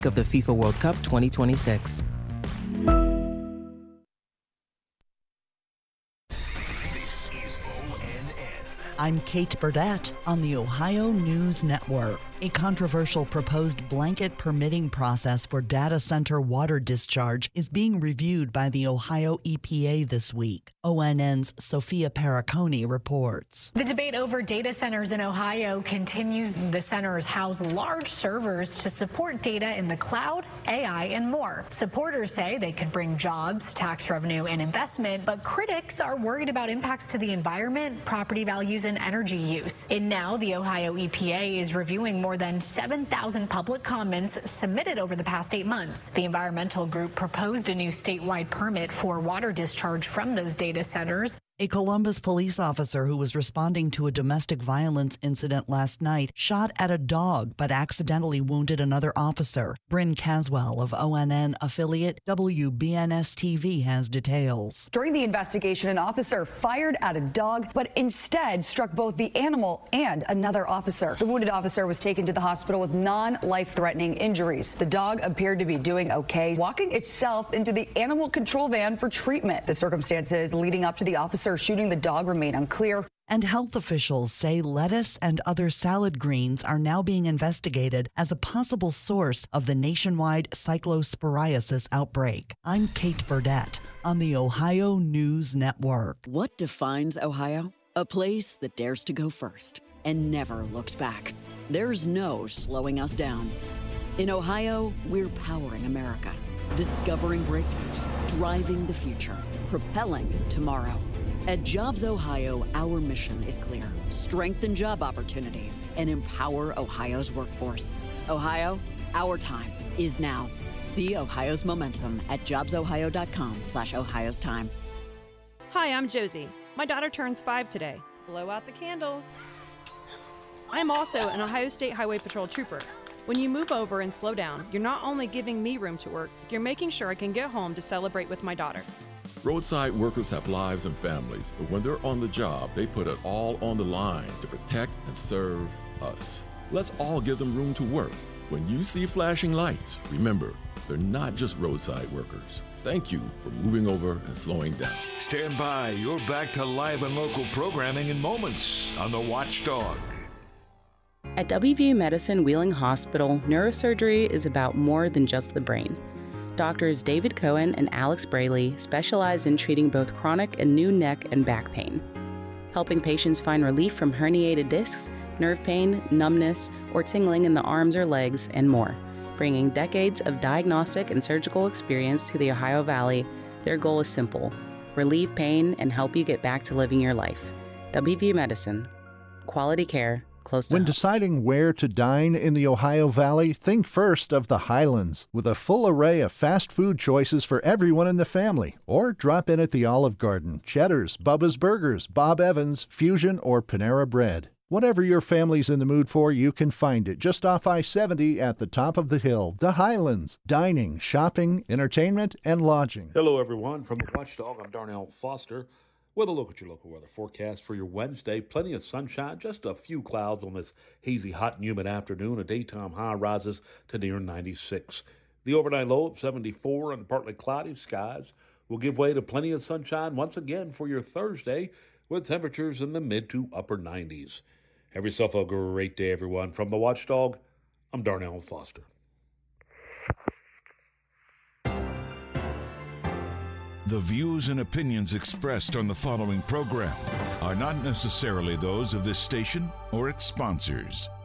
of the FIFA World Cup 2026. I'm Kate Burdett on the Ohio News Network. A controversial proposed blanket permitting process for data center water discharge is being reviewed by the Ohio EPA this week. ONN's Sophia Paraconi reports. The debate over data centers in Ohio continues. The centers house large servers to support data in the cloud, AI, and more. Supporters say they could bring jobs, tax revenue, and investment, but critics are worried about impacts to the environment, property values, and energy use. And now the Ohio EPA is reviewing more than 7,000 public comments submitted over the past 8 months. The environmental group proposed a new statewide permit for water discharge from those data centers. A Columbus police officer who was responding to a domestic violence incident last night shot at a dog but accidentally wounded another officer. Bryn Caswell of ONN affiliate WBNS-TV has details. During the investigation, an officer fired at a dog but instead struck both the animal and another officer. The wounded officer was taken to the hospital with non-life-threatening injuries. The dog appeared to be doing okay, walking itself into the animal control van for treatment. The circumstances leading up to the officer shooting the dog remain unclear. And health officials say lettuce and other salad greens are now being investigated as a possible source of the nationwide cyclosporiasis outbreak. I'm Kate Burdett on the Ohio News Network. What defines Ohio? A place that dares to go first and never looks back. There's no slowing us down. In Ohio, we're powering America, discovering breakthroughs, driving the future, propelling tomorrow. At Jobs Ohio, our mission is clear. Strengthen job opportunities and empower Ohio's workforce. Ohio, our time is now. See Ohio's momentum at jobsohio.com/Ohio's time. Hi, I'm Josie. My daughter turns 5 today. Blow out the candles. I'm also an Ohio State Highway Patrol trooper. When you move over and slow down, you're not only giving me room to work, you're making sure I can get home to celebrate with my daughter. Roadside workers have lives and families, but when they're on the job, they put it all on the line to protect and serve us. Let's all give them room to work. When you see flashing lights, remember, they're not just roadside workers. Thank you for moving over and slowing down. Stand by. You're back to live and local programming in moments on The Watchdog. At WVU Medicine Wheeling Hospital, neurosurgery is about more than just the brain. Doctors David Cohen and Alex Braley specialize in treating both chronic and new neck and back pain, helping patients find relief from herniated discs, nerve pain, numbness, or tingling in the arms or legs, and more. Bringing decades of diagnostic and surgical experience to the Ohio Valley, their goal is simple: relieve pain and help you get back to living your life. WVU Medicine. Quality care. Close to When home. deciding where to dine in the Ohio Valley, think first of the Highlands, with a full array of fast food choices for everyone in the family. Or drop in at the Olive Garden, Cheddar's, Bubba's Burgers, Bob Evans, Fusion, or Panera Bread. Whatever your family's in the mood for, you can find it just off I-70 at the top of the hill. The Highlands. Dining, shopping, entertainment, and lodging. Hello, everyone. From the Watchdog, I'm Darnell Foster with a look at your local weather forecast for your Wednesday. Plenty of sunshine, just a few clouds on this hazy, hot, and humid afternoon. A daytime high rises to near 96. The overnight low of 74 and partly cloudy skies will give way to plenty of sunshine once again for your Thursday, with temperatures in the mid to upper 90s. Have yourself a great day, everyone. From the Watchdog, I'm Darnell Foster. The views and opinions expressed on the following program are not necessarily those of this station or its sponsors.